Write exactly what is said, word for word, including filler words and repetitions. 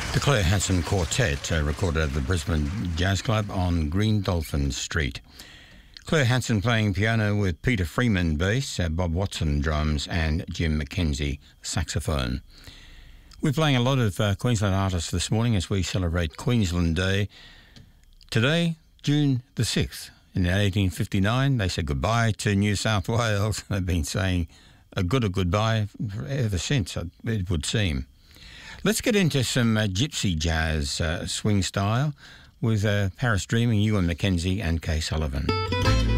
The Claire Hanson Quartet uh, recorded at the Brisbane Jazz Club on Green Dolphin Street. Claire Hanson playing piano with Peter Freeman bass, uh, Bob Watson drums and Jim McKenzie saxophone. We're playing a lot of uh, Queensland artists this morning as we celebrate Queensland Day. Today, June the sixth. In eighteen fifty-nine, they said goodbye to New South Wales. They've been saying a good a goodbye ever since, it would seem. Let's get into some uh, gypsy jazz uh, swing style with uh, Paris Dreaming, Ewan McKenzie and Kay Sullivan.